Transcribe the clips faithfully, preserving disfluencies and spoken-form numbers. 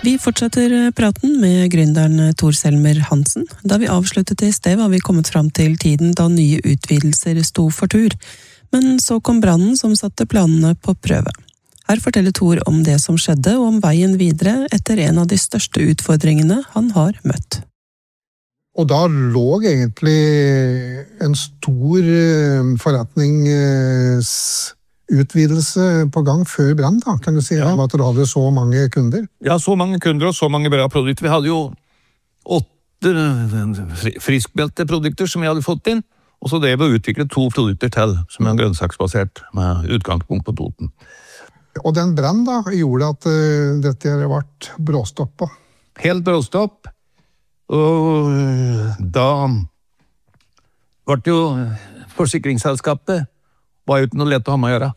Vi fortsetter praten med gründeren Tor Selmer Hansen. Da vi avsluttet i sted var vi kommet fram til tiden da nye utvidelser sto for tur. Men så kom brannen som satte planene på prøve. Her forteller Tor om det som skjedde og om veien videre etter en av de største utfordringene han har møtt. Og da lå egentlig en stor forretningsutvidelse på gang før brann, da, kan du si, ja. At du hadde så mange kunder? Ja, så mange kunder og så mange bra produkter. Vi hadde jo åtte friskmelte produkter som vi hadde fått inn, og så det var å utvikle to produkter til, som er grønnsaksbasert, med utgangspunkt på Toten. Og den brann da gjorde at uh, dette ble bråstoppet? Helt bråstopp. Og da ble det jo forsikringsselskapet var jo ikke noe lett å ha med å gjøre.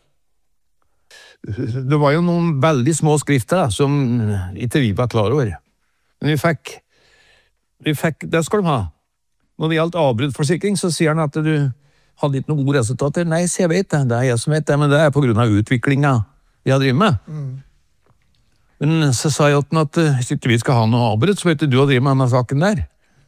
Det var jo noen veldig små skrifter da, som ikke vi var klar over. Men vi fikk, vi fikk, det skal de ha. Når det gjaldt avbruddforsikring, så sier han at du hadde ikke noen gode resultater. Nei, så jeg vet det, det er jeg som vet det, men det er på grunn av utviklingen vi har drivet med. Mm. Men så sa jeg til han at hvis ikke vi skal ha noe avbrudd, så vet du å drive med denne saken der.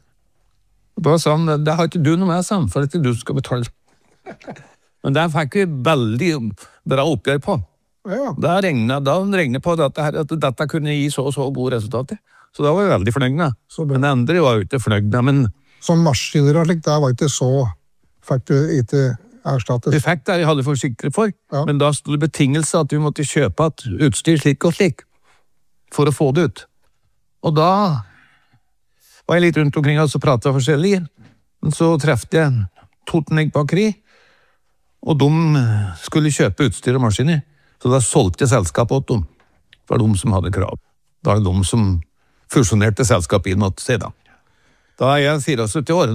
Og da sa han, det har ikke du noe med seg, for det er ikke du som skal betale. Men der fikk vi veldig bra oppgjør på. Ja. Da regnet, da regnet på at, dette, at dette kunne gi så og så gode resultater. Så da var vi veldig fornøyd med. Men det andre var jo ikke fornøyd med. Men som maskiner og slik, der var ikke så, fikk du ikke erstattet? Vi fikk det, vi hadde forsikret for, ja. Men da stod det betingelse at vi måtte kjøpe et utstyr slik og slik, for å få det ut. Og da var jeg litt rundt omkring og så pratet jeg forskjellig. Men så trefte jeg Toten Egg Bakeri, og de skulle kjøpe utstyr og maskiner. Så da solgte selskapet åt dem. Det var de som hadde krav. Da er det de som fusjonerte selskapet inn mot seg da. Da er jeg syttifire år.